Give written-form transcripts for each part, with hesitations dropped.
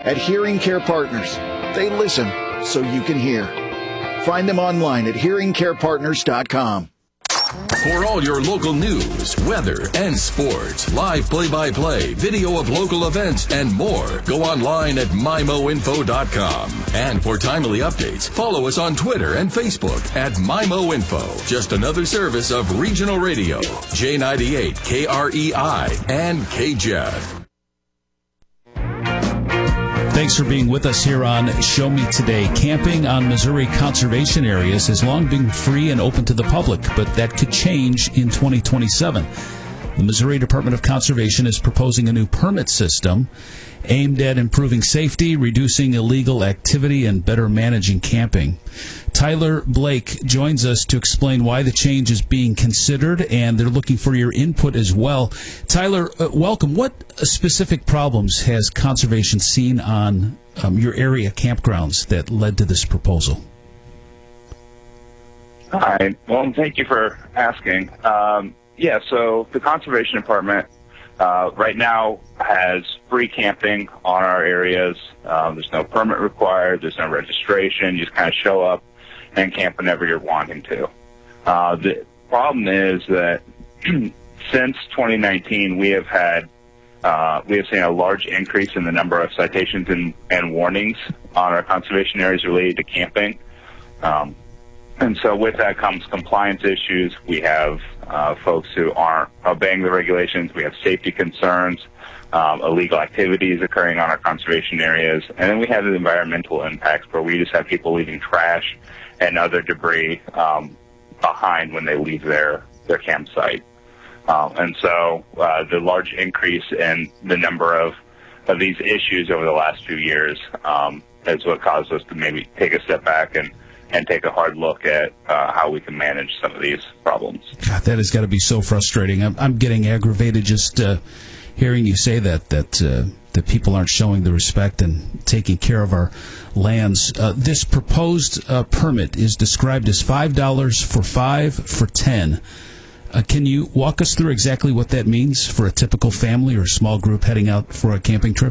at Hearing Care Partners. They listen so you can hear. Find them online at hearingcarepartners.com. For all your local news, weather, and sports, live play-by-play, video of local events, and more, go online at MIMOinfo.com. And for timely updates, follow us on Twitter and Facebook at MIMOinfo. Just another service of Regional Radio, J98, KREI, and KJED. Thanks for being with us here on Show Me Today. Camping on Missouri conservation areas has long been free and open to the public, but that could change in 2027. The Missouri Department of Conservation is proposing a new permit system aimed at improving safety, reducing illegal activity, and better managing camping. Tyler Blake joins us to explain why the change is being considered, and they're looking for your input as well. Tyler, welcome. What specific problems has conservation seen on your area campgrounds that led to this proposal? Hi. Well, thank you for asking. So the Conservation Department right now has free camping on our areas. There's no permit required. There's no registration. You just kind of show up and camp whenever you're wanting to. The problem is that since 2019, we have seen a large increase in the number of citations and warnings on our conservation areas related to camping. And so with that comes compliance issues. We have folks who aren't obeying the regulations. We have safety concerns, illegal activities occurring on our conservation areas. And then we have the environmental impacts where we just have people leaving trash and other debris behind when they leave their campsite. And so the large increase in the number of these issues over the last few years is what caused us to maybe take a step back and take a hard look at how we can manage some of these problems. God, that has got to be so frustrating. I'm getting aggravated just hearing you say that people aren't showing the respect and taking care of our lands. This proposed permit is described as $5 for 5 for 10. Can you walk us through exactly what that means for a typical family or small group heading out for a camping trip?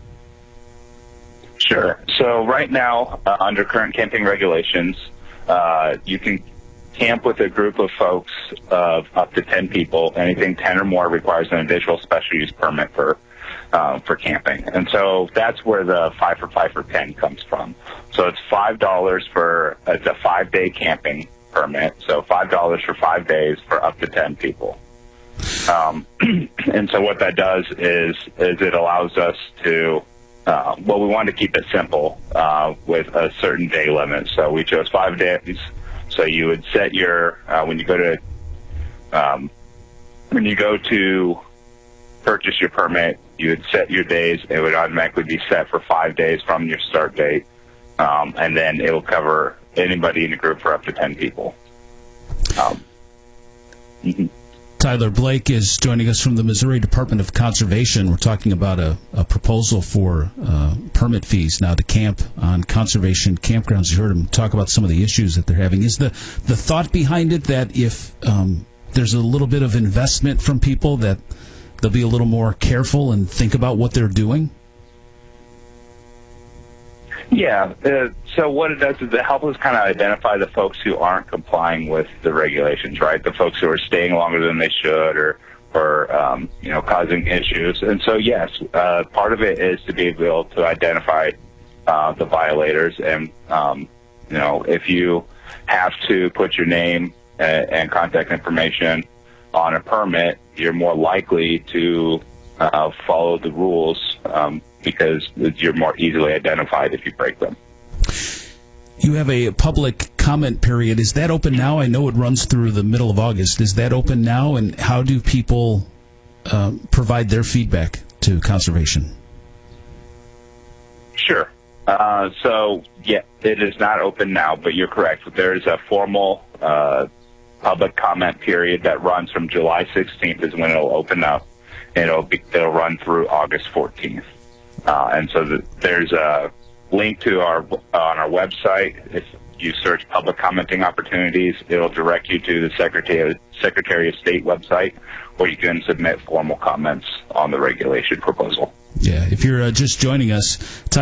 Sure. So right now, under current camping regulations, you can camp with a group of folks of up to 10 people. Anything 10 or more requires an additional special use permit for camping. And so that's where the 5 for 5 for 10 comes from. So it's $5 for it's a 5-day camping permit. So $5 for 5 days for up to 10 people. And so what that does is it allows us to we wanted to keep it simple with a certain day limit. So we chose 5 days. So you would set your when you go to purchase your permit, you would set your days. It would automatically be set for 5 days from your start date, and then it will cover anybody in the group for up to 10 people. Tyler Blake is joining us from the Missouri Department of Conservation. We're talking about a proposal for permit fees now to camp on conservation campgrounds. You heard him talk about some of the issues that they're having. Is the thought behind it that if there's a little bit of investment from people, that they'll be a little more careful and think about what they're doing? Yeah. So what it does is it helps us kind of identify the folks who aren't complying with the regulations, right? The folks who are staying longer than they should or causing issues. And so, yes, part of it is to be able to identify the violators. And, if you have to put your name and contact information on a permit, you're more likely to follow the rules because you're more easily identified if you break them. You have a public comment period. Is that open now? I know it runs through the middle of August. Is that open now? And how do people provide their feedback to conservation? Sure. It is not open now, but you're correct. There is a formal public comment period that runs from July 16th is when it'll open up, and it'll run through August 14th. And so there's a link on our website. If you search public commenting opportunities, it'll direct you to the Secretary of State website, where you can submit formal comments on the regulation proposal. Yeah, if you're just joining us,